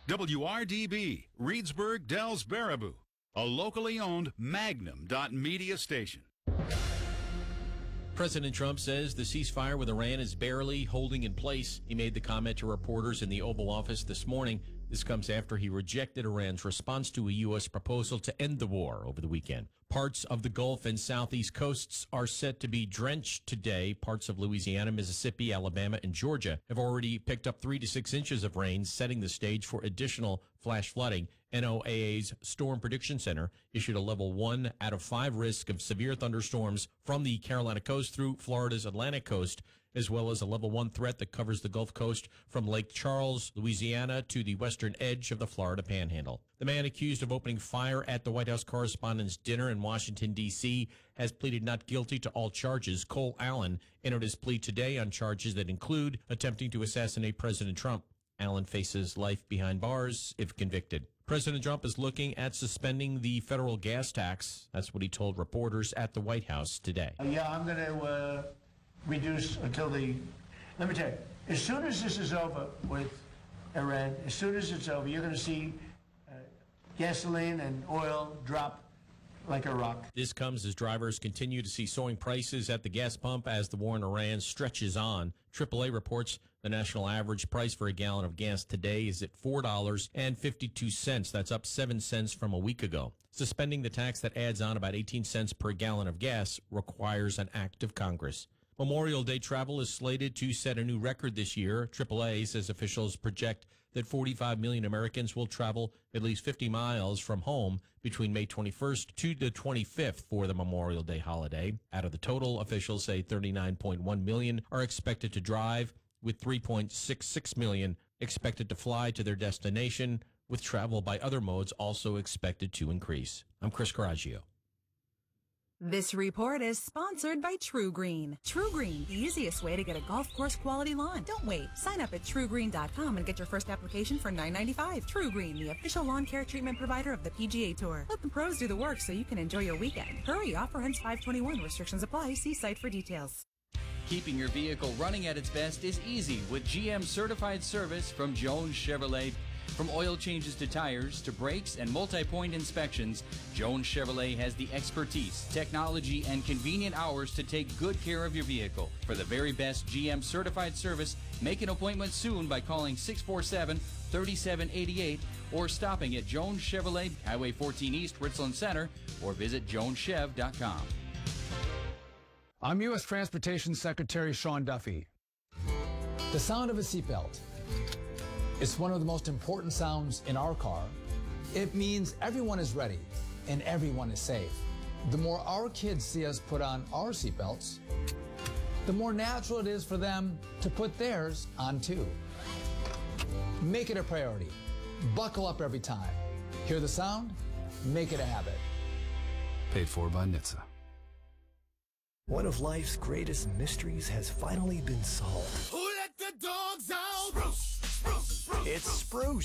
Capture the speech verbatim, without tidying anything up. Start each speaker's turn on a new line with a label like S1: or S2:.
S1: W R D B, Reedsburg, Dells, Baraboo, a locally owned Magnum Media station.
S2: President Trump says the ceasefire with Iran is barely holding in place. He made the comment to reporters in the Oval Office this morning. This comes after he rejected Iran's response to a U S proposal to end the war over the weekend. Parts of the Gulf and southeast coasts are set to be drenched today. Parts of Louisiana, Mississippi, Alabama, and Georgia have already picked up three to six inches of rain, setting the stage for additional flash flooding. N O A A's Storm Prediction Center issued a level one out of five risk of severe thunderstorms from the Carolina coast through Florida's Atlantic coast, as well as a level one threat that covers the Gulf Coast from Lake Charles, Louisiana, to the western edge of the Florida Panhandle. The man accused of opening fire at the White House Correspondents' Dinner in Washington, D C has pleaded not guilty to all charges. Cole Allen entered his plea today on charges that include attempting to assassinate President Trump. Allen faces life behind bars if convicted. President Trump is looking at suspending the federal gas tax. That's what he told reporters at the White House today.
S3: Uh, yeah, I'm going to uh, reduce until the... Let me tell you, as soon as this is over with Iran, as soon as it's over, you're going to see uh, gasoline and oil drop like a rock.
S2: This comes as drivers continue to see soaring prices at the gas pump as the war in Iran stretches on. triple A reports the national average price for a gallon of gas today is at four dollars and fifty-two cents. That's up seven cents from a week ago. Suspending the tax that adds on about eighteen cents per gallon of gas requires an act of Congress. Memorial Day travel is slated to set a new record this year. triple A says officials project that forty-five million Americans will travel at least fifty miles from home between May twenty-first to the twenty-fifth for the Memorial Day holiday. Out of the total, officials say thirty-nine point one million are expected to drive, with three point six six million expected to fly to their destination, with travel by other modes also expected to increase. I'm Chris Coraggio.
S4: This report is sponsored by True Green. True Green, the easiest way to get a golf course quality lawn. Don't wait. Sign up at true green dot com and get your first application for nine ninety-five. True Green, the official lawn care treatment provider of the P G A Tour. Let the pros do the work so you can enjoy your weekend. Hurry, offer ends five twenty-one. Restrictions apply. See site for details.
S5: Keeping your vehicle running at its best is easy with G M certified service from Jones Chevrolet. From oil changes to tires to brakes and multi-point inspections, Jones Chevrolet has the expertise, technology, and convenient hours to take good care of your vehicle. For the very best G M certified service, make an appointment soon by calling six four seven, three seven eight eight or stopping at Jones Chevrolet, Highway fourteen East, Richland Center, or visit jones chev dot com.
S6: I'm U S Transportation Secretary Sean Duffy.
S7: The sound of a seatbelt. It's one of the most important sounds in our car. It means everyone is ready and everyone is safe. The more our kids see us put on our seatbelts, the more natural it is for them to put theirs on too. Make it a priority. Buckle up every time. Hear the sound? Make it a habit.
S8: Paid for by N H T S A.
S9: One of life's greatest mysteries has finally been solved.
S10: Who let the dogs out? Spruce, spruce, spruce.
S9: It's Spruce.